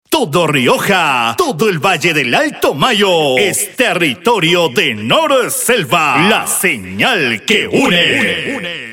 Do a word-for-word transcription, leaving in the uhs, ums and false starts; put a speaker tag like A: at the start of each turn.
A: Todo Rioja, todo el Valle del Alto Mayo es territorio de Nor Selva, la señal que une. une, une.